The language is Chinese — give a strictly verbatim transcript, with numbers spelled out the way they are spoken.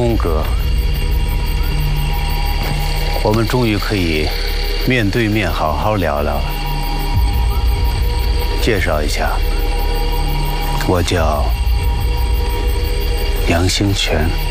风格，我们终于可以面对面好好聊聊了。介绍一下，我叫杨兴全。